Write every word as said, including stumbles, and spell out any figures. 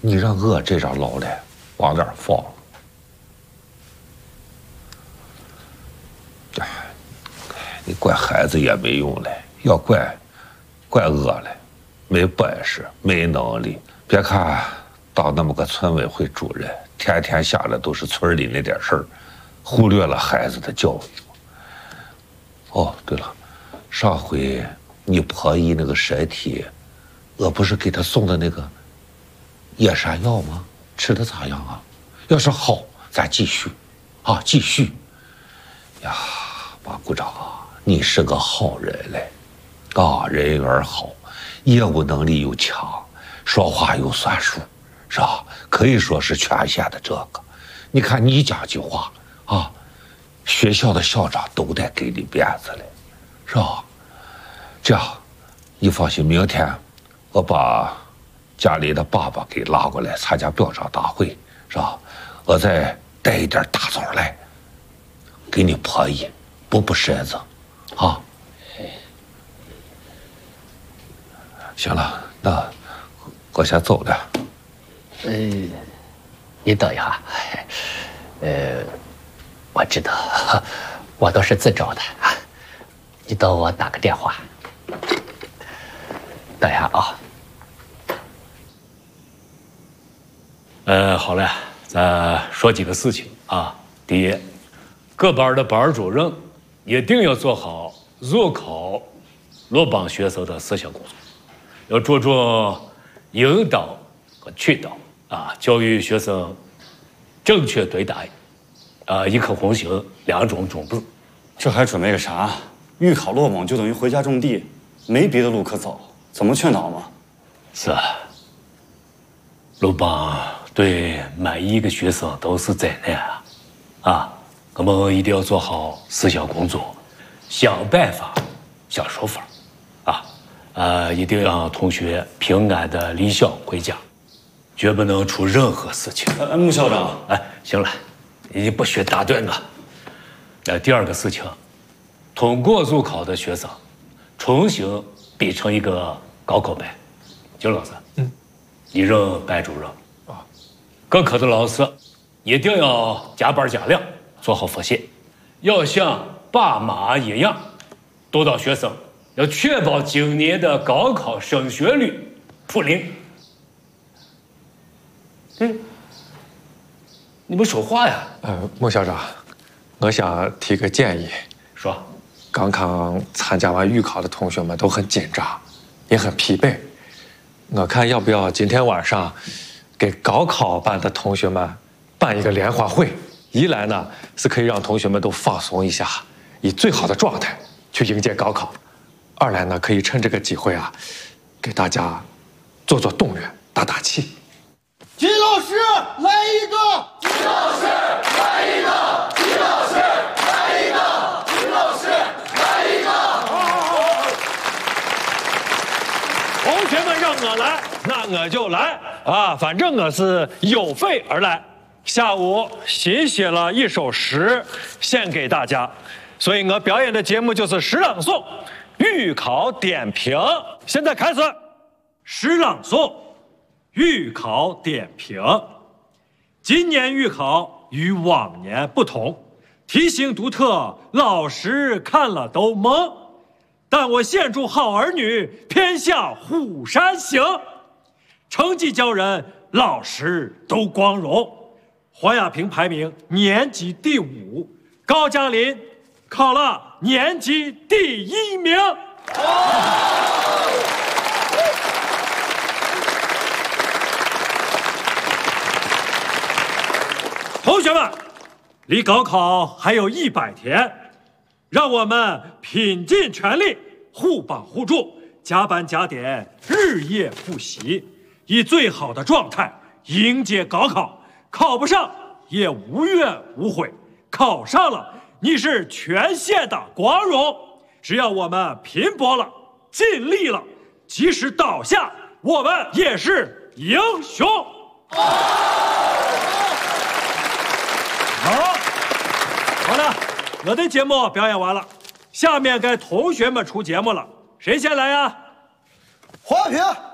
你让我这张老的往哪儿放？哎，你怪孩子也没用了，要怪，怪我了，没本事，没能力。别看当那么个村委会主任，天天想的都是村里那点事儿，忽略了孩子的教育。哦，对了，上回你婆姨那个身体，我不是给她送的那个野山药吗？吃的咋样啊？要是好，咱继续，啊，继续。呀，马股长啊，你是个好人嘞，啊，人缘好，业务能力又强，说话又算数，是吧？可以说是全县的这个。你看你讲句话啊，学校的校长都得给你面子嘞，是吧？这样，你放心，明天我把家里的爸爸给拉过来参加表彰大会，是吧？我再带一点大枣来，给你婆姨补补身子，啊。行了，那我先走了。 呃，你等一下，呃，我知道，我都是自找的，你等我打个电话。等一下啊。 呃，好了，咱说几个事情啊。第一，各班的班主任一定要做好入考落榜学生的思想工作，要注重引导和劝导啊，教育学生正确对待，啊，一颗红心，两种种子。 这还准备个啥？预考落榜就等于回家种地，没别的路可走，怎么劝导嘛？ 是啊，落榜对每一个学生都是灾难啊！啊，我们一定要做好思想工作，想办法，想说法，啊，呃，一定让同学平安的离校回家，绝不能出任何事情。 呃，穆校长， 哎，行了，你不许打断我。呃，第二个事情，通过入考的学生，重新编成一个高考班。金老师，嗯，你任班主任啊，各科的老师一定要加班加量，做好复习，要像爸妈一样督导学生，要确保今年的高考升学率普零。嗯，你不说话呀？ 呃，穆校长，我想提个建议。 说， 刚刚参加完预考的同学们都很紧张，也很疲惫。我看要不要今天晚上给高考班的同学们办一个联欢会？一来呢是可以让同学们都放松一下，以最好的状态去迎接高考；二来呢可以趁这个机会啊，给大家做做动员，打打气。 金老师来一个， 金老师来一个，金老师来一个，金老师来一个。 同学们让我来，那我就来啊！反正我是有备而来。下午新写了一首诗献给大家，所以我表演的节目就是诗朗诵、预考点评。现在开始，诗朗诵。预考点评：今年预考与往年不同，题型独特，老师看了都懵。但我献祝好儿女偏向虎山行，成绩骄人，老师都光荣。黄亚平排名年级第五，高佳林考了年级第一名。同学们，离高考还有一百天，让我们拼尽全力，互帮互助，加班加点，日夜复习，以最好的状态迎接高考。考不上也无怨无悔，考上了你是全县的光荣。只要我们拼搏了，尽力了，即使倒下，我们也是英雄。好，好了，我的节目表演完了，下面该同学们出节目了，谁先来呀？ 黄亚平。